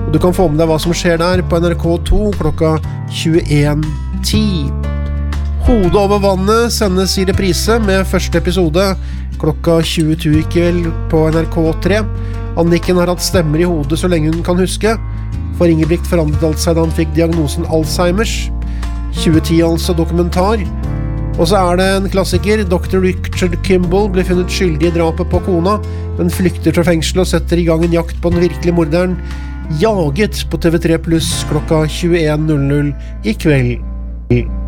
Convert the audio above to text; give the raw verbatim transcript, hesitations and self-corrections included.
og du kan få med deg hva som skjer der på N R K to klokka tjueen ti. Hodet over vannet sendes i reprise med første episode klokka tjueto i kveld på N R K tre. Anniken har hatt stemmer i hodet så lenge hun kan huske. For Ingebrigt forandret alt seg da han fikk diagnosen Alzheimers. tjue ti altså dokumentar. Og så er det en klassiker. doktor Richard Kimball blir funnet skyldig i drapet på kona, men flykter fra fengsel og setter i gang en jakt på den virkelige morderen. Jaget på T V tre pluss klokka tjueen i kveld.